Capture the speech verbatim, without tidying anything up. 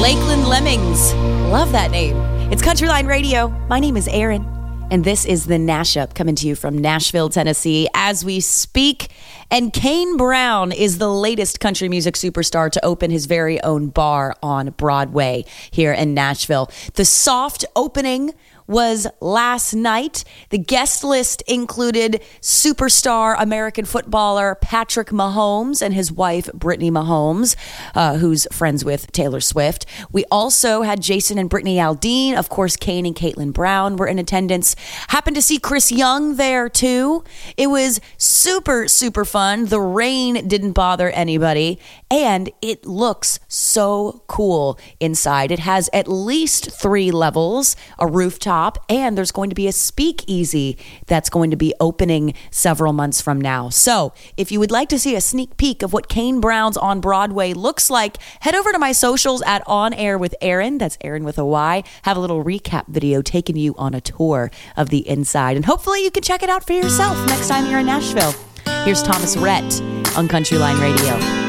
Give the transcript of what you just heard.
Lakeland Lemmings. Love that name. It's Countryline Radio. My name is Erin, and this is the Nash-Up coming to you from Nashville, Tennessee as we speak. And Kane Brown is the latest country music superstar to open his very own bar on Broadway here in Nashville. The soft opening was last night. The guest list included superstar American footballer Patrick Mahomes and his wife Brittany Mahomes, uh, who's friends with Taylor Swift. We also had Jason and Brittany Aldean. Of course, Kane and Caitlin Brown were in attendance. Happened to see Chris Young there too. It was super, super fun. The rain didn't bother anybody, and it looks so cool inside. It has at least three levels, a rooftop, and there's going to be a speakeasy that's going to be opening several months from now. So if you would like to see a sneak peek of what Kane Brown's on Broadway looks like, head over to my socials at On Air with Erin. That's Erin with a Y. Have a little recap video taking you on a tour of the inside. And hopefully you can check it out for yourself next time you're in Nashville. Here's Thomas Rhett on Countryline Radio.